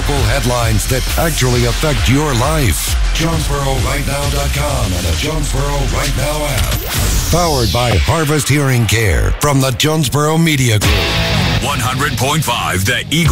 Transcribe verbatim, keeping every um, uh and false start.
local headlines that actually affect your life. Jonesboro Right Now dot com and the Jonesboro Right Now app. Powered by Harvest Hearing Care from the Jonesboro Media Group. one hundred point five The Eagle.